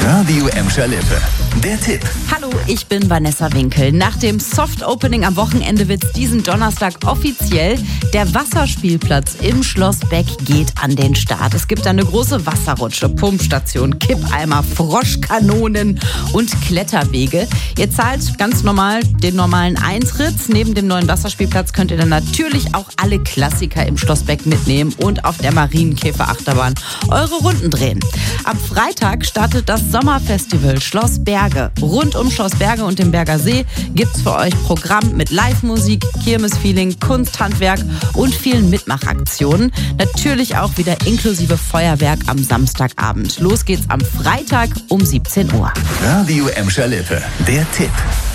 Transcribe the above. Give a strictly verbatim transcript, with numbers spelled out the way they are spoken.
Radio Emscher Lippe. Der Tipp. Hallo, ich bin Vanessa Winkel. Nach dem Soft-Opening am Wochenende wird diesen Donnerstag offiziell. Der Wasserspielplatz im Schloss Beck geht an den Start. Es gibt eine große Wasserrutsche, Pumpstation, Kippeimer, Froschkanonen und Kletterwege. Ihr zahlt ganz normal den normalen Eintritt. Neben dem neuen Wasserspielplatz könnt ihr dann natürlich auch alle Klassiker im Schloss Beck mitnehmen und auf der Marienkäfer-Achterbahn eure Runden drehen. Am Freitag startet das Sommerfestival Schloss Berge. Rund um Schloss Berge und den Berger See gibt's für euch Programm mit Live-Musik, Kirmesfeeling, Kunsthandwerk und vielen Mitmachaktionen. Natürlich auch wieder inklusive Feuerwerk am Samstagabend. Los geht's am Freitag um siebzehn Uhr. Radio Emscher Lippe. Der Tipp.